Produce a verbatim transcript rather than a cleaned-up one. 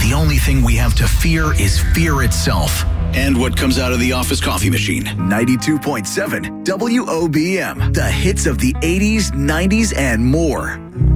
the only thing we have to fear is fear itself. And what comes out of the office coffee machine. ninety-two point seven W O B M. The hits of the eighties, nineties, and more.